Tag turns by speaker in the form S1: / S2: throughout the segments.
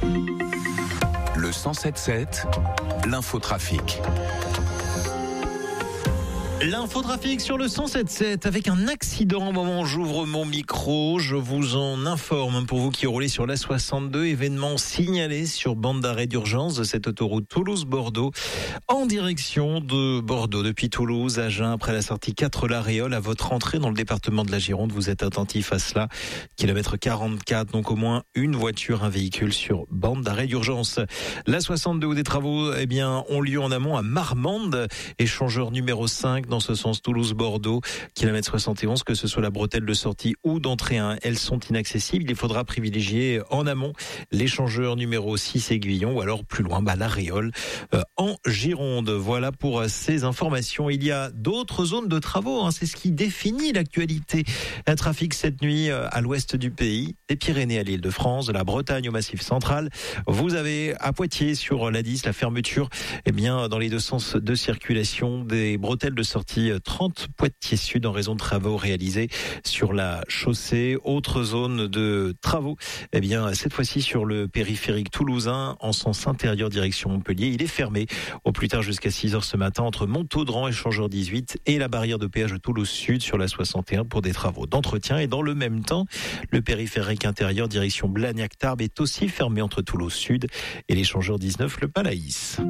S1: Le 107.7, l'infotrafic.
S2: L'infotrafic sur le 107.7 avec un accident au moment où j'ouvre mon micro. Je vous en informe pour vous qui roulez sur l'A62. Événement signalé sur bande d'arrêt d'urgence de cette autoroute Toulouse-Bordeaux en direction de Bordeaux. Depuis Toulouse, Agen, après la sortie 4 La Réole, à votre entrée dans le département de la Gironde. Vous êtes attentif à cela. Kilomètre 44, donc au moins une voiture, un véhicule sur bande d'arrêt d'urgence. L'A62 où des travaux ont lieu en amont à Marmande, échangeur numéro 5. Dans ce sens Toulouse-Bordeaux, kilomètre 71, que ce soit la bretelle de sortie ou d'entrée 1, elles sont inaccessibles. Il faudra privilégier en amont l'échangeur numéro 6 Aiguillon ou alors plus loin, La Réole en Gironde. Voilà pour ces informations. Il y a d'autres zones de travaux, c'est ce qui définit l'actualité. Un trafic cette nuit à l'ouest du pays, des Pyrénées à l'Île-de-France, de la Bretagne au Massif central. Vous avez à Poitiers sur l'A10 la fermeture dans les deux sens de circulation des bretelles de sortie 30 Poitiers Sud en raison de travaux réalisés sur la chaussée. Autre zone de travaux, cette fois-ci sur le périphérique toulousain en sens intérieur direction Montpellier. Il est fermé au plus tard jusqu'à 6h ce matin entre Montaudran, échangeur 18 et la barrière de péage de Toulouse Sud sur la 61 pour des travaux d'entretien. Et dans le même temps, le périphérique intérieur direction Blagnac-Tarbes est aussi fermé entre Toulouse Sud et l'échangeur 19 le Palaïs.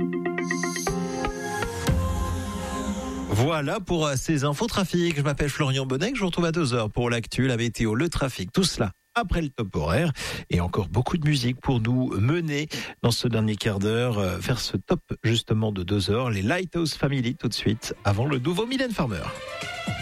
S2: Voilà pour ces infos trafic. Je m'appelle Florian Bonnec, je vous retrouve à 2h pour l'actu, la météo, le trafic, tout cela après le top horaire et encore beaucoup de musique pour nous mener dans ce dernier quart d'heure vers ce top justement de 2h. Les Lighthouse Family tout de suite avant le nouveau Mylène Farmer.